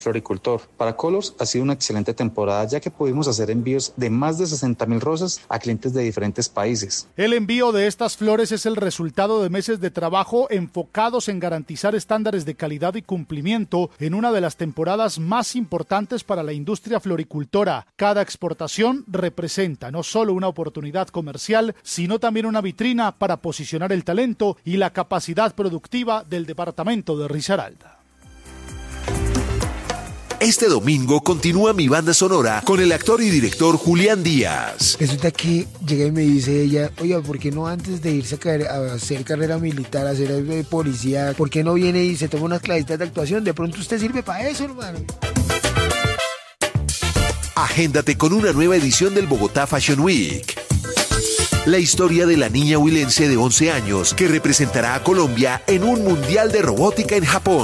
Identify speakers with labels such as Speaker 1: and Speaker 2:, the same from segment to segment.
Speaker 1: floricultor. Para Colors ha sido una excelente temporada, ya que pudimos hacer envíos de más de 60.000 rosas a clientes de diferentes países.
Speaker 2: El envío de estas flores es el resultado de meses de trabajo enfocados en garantizar estándares de calidad y cumplimiento en una de las temporadas más importantes para la industria floricultora. Cada exportación representa no solo una oportunidad comercial, sino también una vitrina para posicionar el talento y la capacidad productiva del departamento de Risaralda.
Speaker 3: Este domingo continúa Mi Banda Sonora con el actor y director Julián Díaz.
Speaker 4: Resulta que llega y me dice ella, oiga, ¿por qué no antes de irse a hacer carrera militar, a ser policía, por qué no viene y se toma unas clasitas de actuación? De pronto usted sirve para eso, hermano.
Speaker 3: Agéndate con una nueva edición del Bogotá Fashion Week. La historia de la niña huilense de 11 años que representará a Colombia en un mundial de robótica en Japón.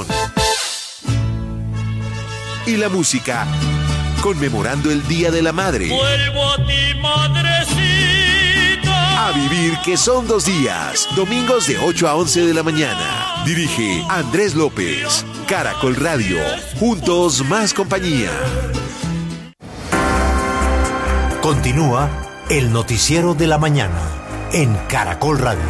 Speaker 3: Y la música, conmemorando el Día de la Madre.
Speaker 5: Vuelvo a ti, madrecita.
Speaker 3: A vivir, que son 2 días. Domingos de 8 a 11 de la mañana. Dirige Andrés López. Caracol Radio. Juntos más compañía.
Speaker 6: Continúa el noticiero de la mañana en Caracol Radio.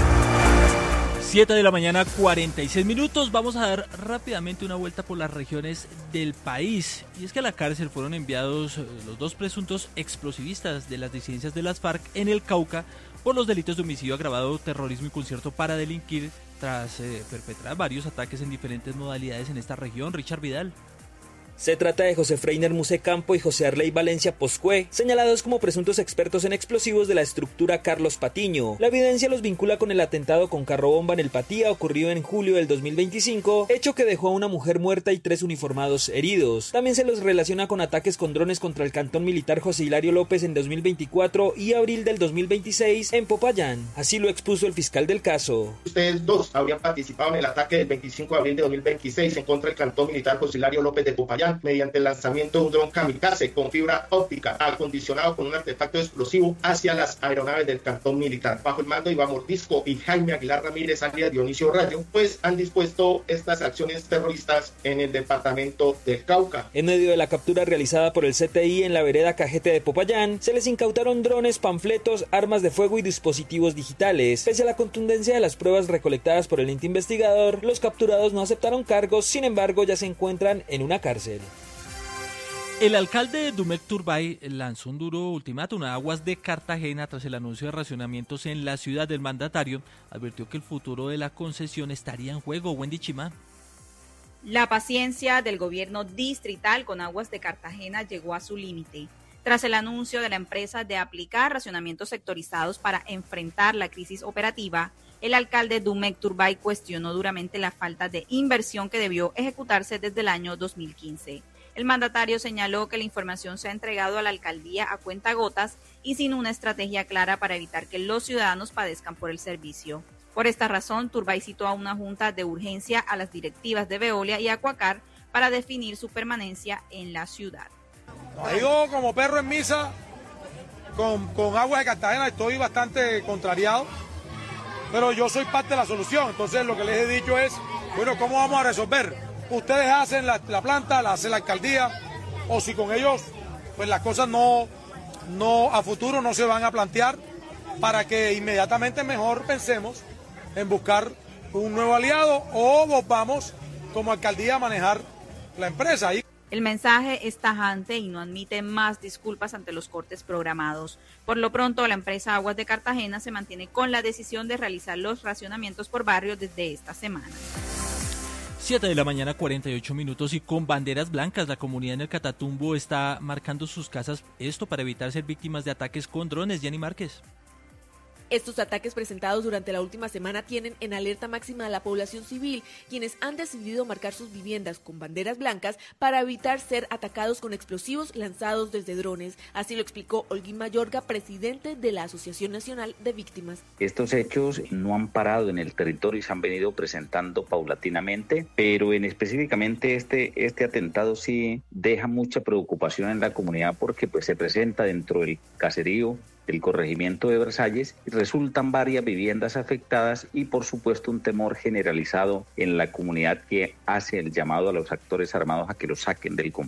Speaker 7: 7 de la mañana, 46 minutos. Vamos a dar rápidamente una vuelta por las regiones del país. Y es que a la cárcel fueron enviados los 2 presuntos explosivistas de las disidencias de las FARC en el Cauca por los delitos de homicidio agravado, terrorismo y concierto para delinquir tras perpetrar varios ataques en diferentes modalidades en esta región. Richard Vidal.
Speaker 8: Se trata de José Freiner Muse Campo y José Arley Valencia Poscue, señalados como presuntos expertos en explosivos de la estructura Carlos Patiño. La evidencia los vincula con el atentado con carro bomba en el Patía ocurrido en julio del 2025, hecho que dejó a una mujer muerta y 3 uniformados heridos. También se los relaciona con ataques con drones contra el cantón militar José Hilario López en 2024 y abril del 2026 en Popayán. Así lo expuso el fiscal del caso.
Speaker 9: Ustedes 2 habrían participado en el ataque del 25 de abril de 2026 en contra del cantón militar José Hilario López de Popayán, mediante el lanzamiento de un dron kamikaze con fibra óptica acondicionado con un artefacto explosivo hacia las aeronaves del cantón militar. Bajo el mando de Iván Mordisco y Jaime Aguilar Ramírez, alias Dionisio Rayo, pues han dispuesto estas acciones terroristas en el departamento del Cauca.
Speaker 8: En medio de la captura realizada por el CTI en la vereda Cajete de Popayán, se les incautaron drones, panfletos, armas de fuego y dispositivos digitales. Pese a la contundencia de las pruebas recolectadas por el ente investigador, los capturados no aceptaron cargos, sin embargo ya se encuentran en una cárcel.
Speaker 7: El alcalde Dumek Turbay lanzó un duro ultimátum a Aguas de Cartagena tras el anuncio de racionamientos en la ciudad. Del mandatario advirtió que el futuro de la concesión estaría en juego. Wendy Chimá.
Speaker 10: La paciencia del gobierno distrital con Aguas de Cartagena llegó a su límite. Tras el anuncio de la empresa de aplicar racionamientos sectorizados para enfrentar la crisis operativa, el alcalde Dumek Turbay cuestionó duramente la falta de inversión que debió ejecutarse desde el año 2015. El mandatario señaló que la información se ha entregado a la alcaldía a cuentagotas y sin una estrategia clara para evitar que los ciudadanos padezcan por el servicio. Por esta razón, Turbay citó a una junta de urgencia a las directivas de Veolia y Acuacar para definir su permanencia en la ciudad.
Speaker 11: Yo como perro en misa, con Aguas de Cartagena estoy bastante contrariado, pero yo soy parte de la solución. Entonces lo que les he dicho es, bueno, ¿cómo vamos a resolver? Ustedes hacen la planta, la hace la alcaldía, o si con ellos pues las cosas no a futuro no se van a plantear, para que inmediatamente mejor pensemos en buscar un nuevo aliado o volvamos como alcaldía a manejar la empresa.
Speaker 10: El mensaje es tajante y no admite más disculpas ante los cortes programados. Por lo pronto, la empresa Aguas de Cartagena se mantiene con la decisión de realizar los racionamientos por barrio desde esta semana.
Speaker 7: 7 de la mañana, 48 minutos, y con banderas blancas la comunidad en el Catatumbo está marcando sus casas, esto para evitar ser víctimas de ataques con drones. Jenny Márquez.
Speaker 12: Estos ataques presentados durante la última semana tienen en alerta máxima a la población civil, quienes han decidido marcar sus viviendas con banderas blancas para evitar ser atacados con explosivos lanzados desde drones. Así lo explicó Holguín Mayorga, presidente de la Asociación Nacional de Víctimas.
Speaker 13: Estos hechos no han parado en el territorio y se han venido presentando paulatinamente, pero específicamente este atentado sí deja mucha preocupación en la comunidad porque pues se presenta dentro del caserío del corregimiento de Versalles, y resultan varias viviendas afectadas y por supuesto un temor generalizado en la comunidad que hace el llamado a los actores armados a que los saquen del complejo.